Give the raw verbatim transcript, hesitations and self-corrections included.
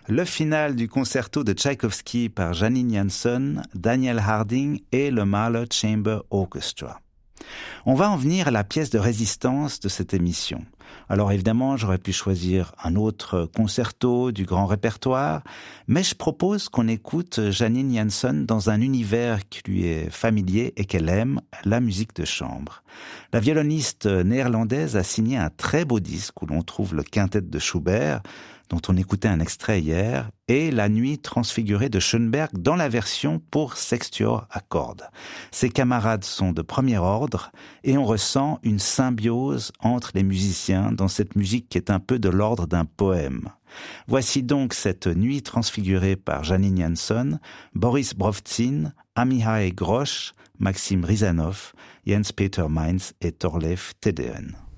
le final du concerto de Tchaïkovski par Janine Janson, Daniel Harding et le Mahler Chamber Orchestra. On va en venir à la pièce de résistance de cette émission. Alors évidemment, j'aurais pu choisir un autre concerto du grand répertoire, mais je propose qu'on écoute Janine Janson dans un univers qui lui est familier et qu'elle aime, la musique de chambre. La violoniste néerlandaise a signé un très beau disque où l'on trouve le quintet de Schubert, dont on écoutait un extrait hier, et La Nuit transfigurée de Schoenberg dans la version pour sextuor à cordes. Ses camarades sont de premier ordre et on ressent une symbiose entre les musiciens dans cette musique qui est un peu de l'ordre d'un poème. Voici donc cette Nuit transfigurée par Janine Janson, Boris Brovtsin, Amihai Grosz, Maxime Rizanov, Jens-Peter Mainz et Thorleif Tedeen.